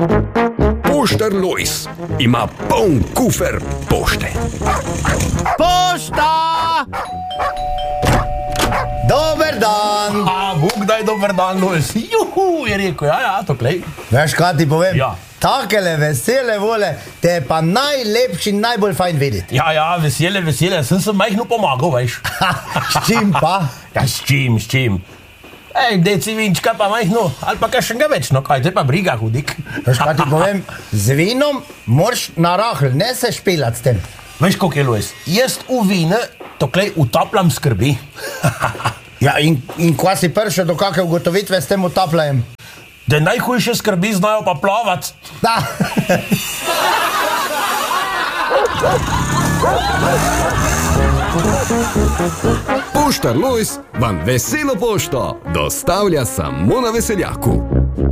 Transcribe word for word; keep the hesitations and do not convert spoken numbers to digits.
Poštar Lojz ima poln kufer pošte. Pošta! Dober dan! A, Bog daj dober dan, Lojz. Juhu, je rekel, ja, ja, to klej. Veš, kaj ti povem? Ja. Takele vesele vole, te je pa najlepši in najbolj fajn videti. Ja, ja, vesele, vesele, sem se majhno pomagal, veš. S čim pa? Ja, s čim, s čim. Ej, deci vinčka pa majhno, ali pa kakšnega več, no kaj te pa briga, hudik. Veš, kaj ti povem? Z vinom moraš na rahl, ne se špilat s tem. Veš, koliko je, Lojz, jaz v vine to klej utapljam skrbi. Ja, in, in kva si prišel do kakve ugotovitve s tem utapljajem? Da najhujše skrbi znajo pa plavat. Da. Poštar Lojz vam veselo pošto dostavlja samo na Veseljaku.